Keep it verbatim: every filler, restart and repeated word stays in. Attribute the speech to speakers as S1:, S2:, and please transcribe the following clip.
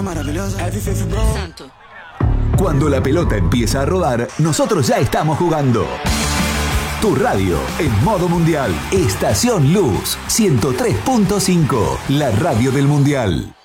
S1: Santo.
S2: Cuando la pelota empieza a rodar, nosotros ya estamos jugando. Tu radio en modo mundial. Estación Luz ciento tres punto cinco, la radio del mundial.